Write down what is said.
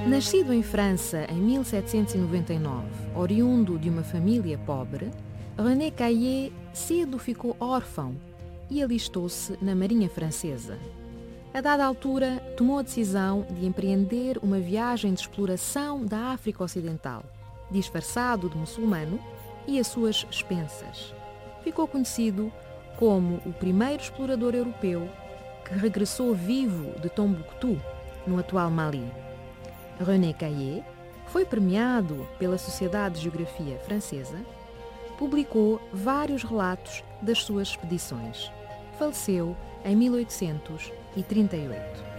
Nascido em França em 1799, oriundo de uma família pobre, René Caillé cedo ficou órfão e alistou-se na Marinha Francesa. A dada altura, tomou a decisão de empreender uma viagem de exploração da África Ocidental, disfarçado de muçulmano e às suas expensas. Ficou conhecido como o primeiro explorador europeu que regressou vivo de Tombouctou, no atual Mali. René Caillé foi premiado pela Sociedade de Geografia Francesa, publicou vários relatos das suas expedições. Faleceu em 1838.